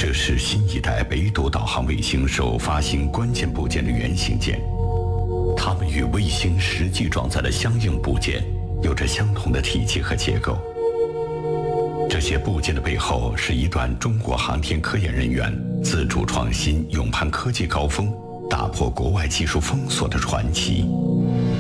这是新一代北斗导航卫星首发新关键部件的原型件，它们与卫星实际装载的相应部件有着相同的体积和结构。这些部件的背后是一段中国航天科研人员自主创新、勇攀科技高峰、打破国外技术封锁的传奇。